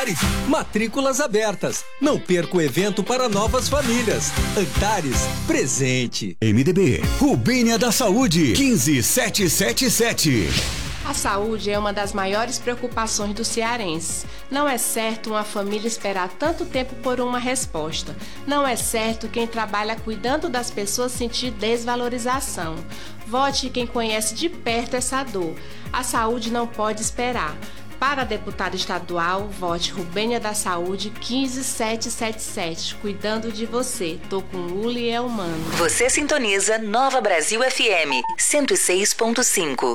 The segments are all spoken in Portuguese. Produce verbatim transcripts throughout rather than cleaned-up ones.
Antares, matrículas abertas. Não perca o evento para novas famílias. Antares, presente. M D B, Rubênia da Saúde, quinze sete sete sete. A saúde é uma das maiores preocupações do cearense. Não é certo uma família esperar tanto tempo por uma resposta. Não é certo quem trabalha cuidando das pessoas sentir desvalorização. Vote quem conhece de perto essa dor. A saúde não pode esperar. Para deputada estadual, vote Rubênia da Saúde quinze sete sete sete. Cuidando de você. Tô com Lula e Elmano. Você sintoniza Nova Brasil F M cento e seis ponto cinco.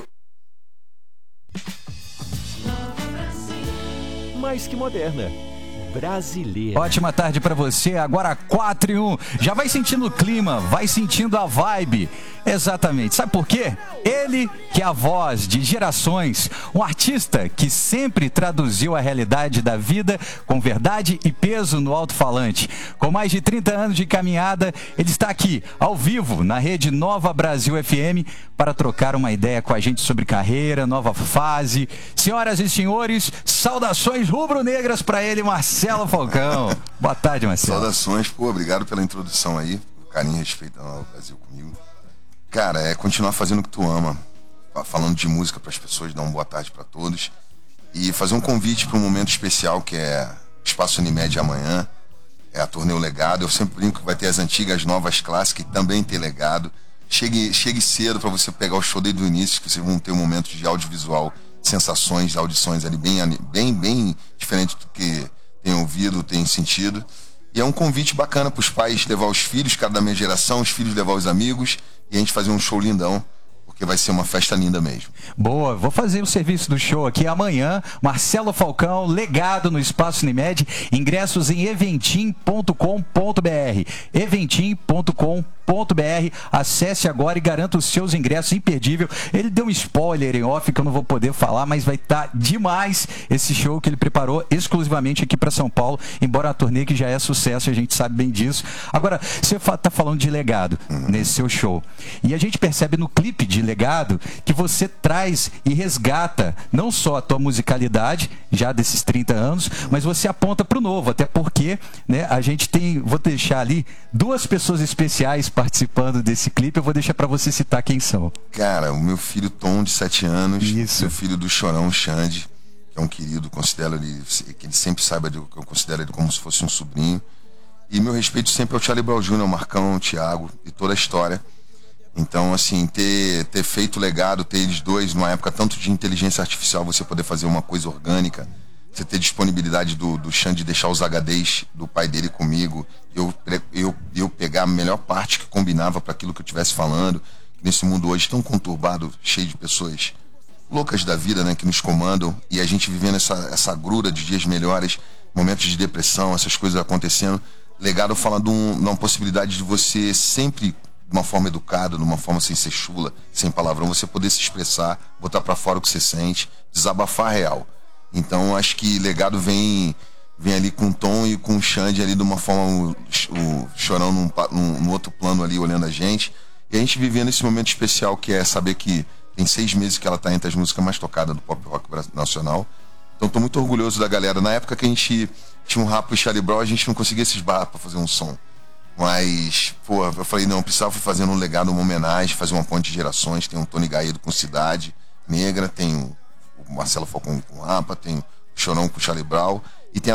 Mais que moderna, brasileira. Ótima tarde pra você, agora quatro e um. Já vai sentindo o clima, vai sentindo a vibe. Exatamente, sabe por quê? Ele que é a voz de gerações, um artista que sempre traduziu a realidade da vida com verdade e peso no alto-falante. Com mais de trinta anos de caminhada, ele está aqui, ao vivo, na rede Nova Brasil F M, para trocar uma ideia com a gente sobre carreira, nova fase. Senhoras e senhores, saudações rubro-negras para ele, Marcelo Falcão. Boa tarde, Marcelo. Saudações, pô, obrigado pela introdução aí, carinho e respeito ao Nova Brasil comigo. Cara, é continuar fazendo o que tu ama, falando de música para as pessoas, dar uma boa tarde para todos e fazer um convite para um momento especial que é Espaço Unimed amanhã, é a turnê O Legado. Eu sempre brinco que vai ter as antigas, novas clássicas e também ter legado. Chegue, chegue cedo para você pegar o show desde o início, que vocês vão ter um momento de audiovisual, sensações, audições ali bem, bem, bem diferente do que tem ouvido, tem sentido. E é um convite bacana para os pais levar os filhos, cada da minha geração, os filhos levar os amigos, e a gente fazer um show lindão, porque vai ser uma festa linda mesmo. Boa, vou fazer o serviço do show aqui amanhã. Marcelo Falcão, Legado no Espaço Unimed. Ingressos em eventim ponto com ponto br. eventim ponto com ponto br. Acesse agora e garanta os seus ingressos. Imperdível. Ele deu um spoiler em off que eu não vou poder falar, mas vai estar demais esse show que ele preparou exclusivamente aqui para São Paulo, embora a turnê que já é sucesso, a gente sabe bem disso. Agora, você está falando de Legado uhum. nesse seu show. E a gente percebe no clipe de Legado que você traz e resgata não só a tua musicalidade, já desses trinta anos, mas você aponta para o novo, até porque, né, a gente tem, vou deixar ali duas pessoas especiais participando desse clipe, eu vou deixar para você citar quem são. Cara, o meu filho Tom, de sete anos, Isso. meu filho do Chorão, Xande, que é um querido, considero ele, que ele sempre saiba que eu considero ele como se fosse um sobrinho. E meu respeito sempre ao Charlie Brown Júnior, o Marcão, o Thiago e toda a história. Então, assim, ter, ter feito legado, ter eles dois, numa época tanto de inteligência artificial, você poder fazer uma coisa orgânica, você ter disponibilidade do, do Xande de deixar os H Ds do pai dele comigo, eu, eu, eu pegar a melhor parte que combinava para aquilo que eu estivesse falando, nesse mundo hoje tão conturbado, cheio de pessoas loucas da vida, né, que nos comandam, e a gente vivendo essa, essa grura de dias melhores, momentos de depressão, essas coisas acontecendo. Legado fala de, um, de uma possibilidade de você sempre, de uma forma educada, de uma forma sem ser chula, sem palavrão, você poder se expressar, botar pra fora o que você sente, desabafar real. Então acho que Legado vem, vem ali com o Tom e com o Xande ali de uma forma, o, o Chorão num, num, num outro plano ali olhando a gente, e a gente vivendo esse momento especial que é saber que tem seis meses que ela tá entre as músicas mais tocadas do pop rock nacional. Então tô muito orgulhoso da galera. Na época que a gente tinha um rap e Charlie Brown, a gente não conseguia se esbarrar pra fazer um som. Mas, pô, eu falei, não, eu precisava fazer um legado, uma homenagem, fazer uma ponte de gerações. Tem o Tony Gaedo com Cidade Negra, tem o Marcelo Falcão com Rapa, tem o Chorão com Charlie Brown.